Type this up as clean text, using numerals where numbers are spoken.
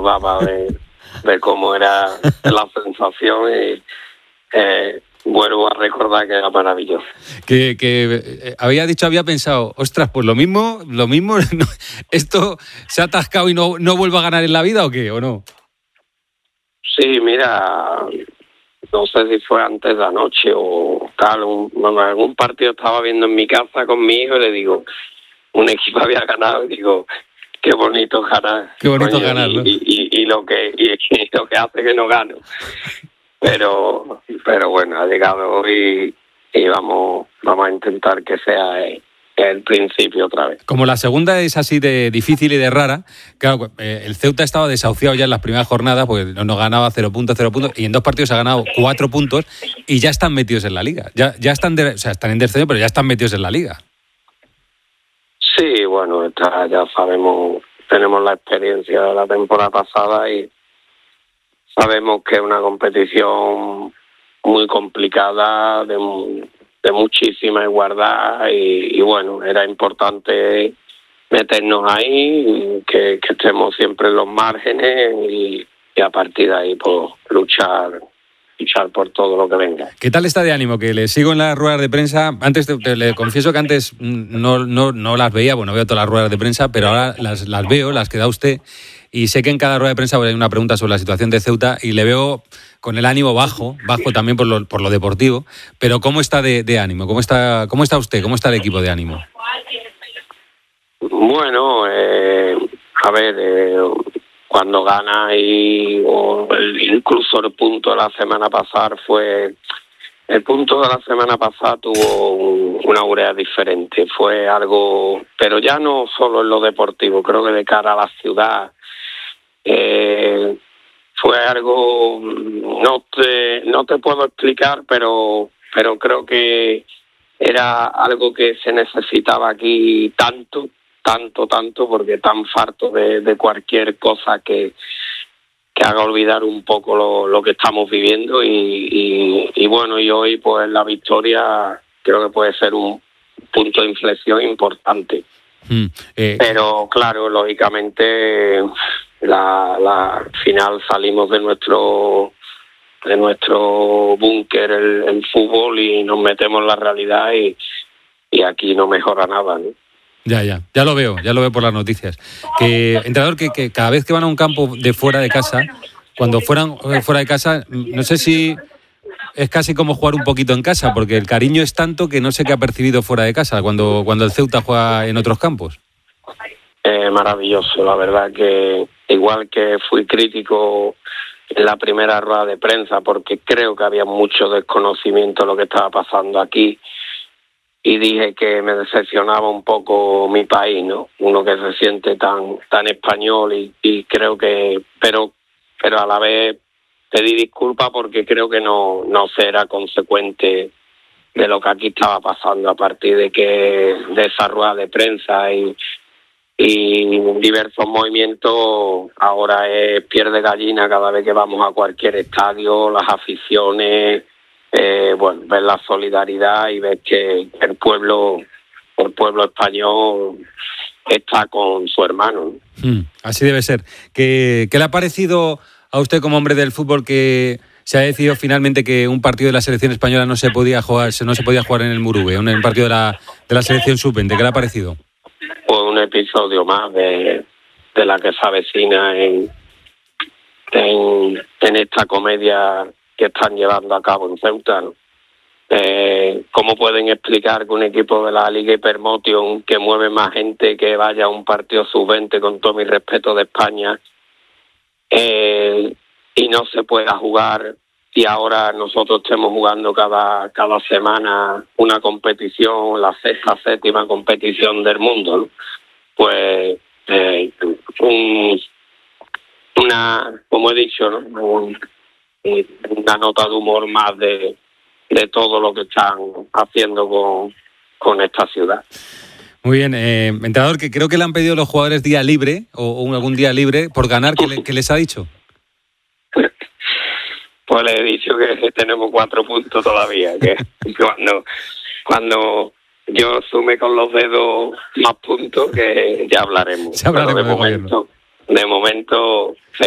acordaba de cómo era la sensación y vuelvo a recordar que era maravilloso. Había pensado, ostras, pues lo mismo, ¿esto se ha atascado y no vuelvo a ganar en la vida o qué, o no? Sí, mira, no sé si fue antes de anoche o tal, algún partido estaba viendo en mi casa con mi hijo y le digo, un equipo había ganado y digo, qué bonito ganar. Qué bonito ganar, ¿no? Y lo que hace que no gano. Pero bueno, ha llegado hoy y vamos a intentar que sea el principio otra vez. Como la segunda es así de difícil y de rara, claro, el Ceuta estaba desahuciado ya en las primeras jornadas, porque no ganaba 0 puntos, y en 2 partidos ha ganado 4 puntos y ya están metidos en la liga. Ya están, están en descenso, pero ya están metidos en la liga. Sí, bueno, ya sabemos, tenemos la experiencia de la temporada pasada y sabemos que es una competición muy complicada, de muchísima igualdad y bueno, era importante meternos ahí, que estemos siempre en los márgenes y a partir de ahí pues luchar por todo lo que venga. ¿Qué tal está de ánimo? Que le sigo en las ruedas de prensa. Antes le confieso que antes no las veía, bueno, veo todas las ruedas de prensa, pero ahora las veo, las que da usted, y sé que en cada rueda de prensa hay una pregunta sobre la situación de Ceuta y le veo con el ánimo bajo también por lo deportivo, pero ¿cómo está de ánimo? ¿Cómo está usted? ¿Cómo está el equipo de ánimo? Bueno, a ver, cuando gana incluso el punto de la semana pasada el punto de la semana pasada tuvo una aurea diferente, fue algo, pero ya no solo en lo deportivo, creo que de cara a la ciudad fue algo, no te puedo explicar, pero creo que era algo que se necesitaba aquí tanto, porque tan farto de cualquier cosa que haga olvidar un poco lo que estamos viviendo y bueno, y hoy pues la victoria creo que puede ser un punto de inflexión importante. Pero claro, lógicamente la final salimos de nuestro búnker el fútbol y nos metemos en la realidad y aquí no mejora nada, ¿no? Ya lo veo por las noticias. Que entrenador, que cada vez que van a un campo de fuera de casa, cuando fueran fuera de casa, no sé si es casi como jugar un poquito en casa, porque el cariño es tanto que no sé qué ha percibido fuera de casa cuando el Ceuta juega en otros campos. Maravilloso, la verdad que igual que fui crítico en la primera rueda de prensa, porque creo que había mucho desconocimiento de lo que estaba pasando aquí, y dije que me decepcionaba un poco mi país, ¿no? Uno que se siente tan español y creo que, pero a la vez pedí disculpas porque creo que no será consecuente de lo que aquí estaba pasando a partir de esa rueda de prensa y diversos movimientos. Ahora es piel de gallina cada vez que vamos a cualquier estadio, las aficiones, ver la solidaridad y ver que el pueblo español está con su hermano. Así debe ser. ¿Qué le ha parecido a usted como hombre del fútbol que se ha decidido finalmente que un partido de la selección española no se podía jugar en el Muruve, un partido de la selección sub-20? ¿Qué le ha parecido? Pues un episodio más de la que se avecina en esta comedia que están llevando a cabo en Ceuta, ¿no? ¿Cómo pueden explicar que un equipo de la Liga Hypermotion, que mueve más gente que vaya a un partido sub-20, con todo mi respeto, de España, y no se pueda jugar, y ahora nosotros estemos jugando cada semana una competición, la 6ª, 7ª competición del mundo, ¿no? Pues como he dicho, ¿no? Una nota de humor más de todo lo que están haciendo con esta ciudad. Muy bien, entrenador, que creo que le han pedido los jugadores día libre o algún día libre por ganar. ¿Qué les ha dicho? Pues le he dicho que tenemos 4 puntos todavía, que cuando yo sume con los dedos más puntos, que ya hablaremos. Ya hablaremos de momento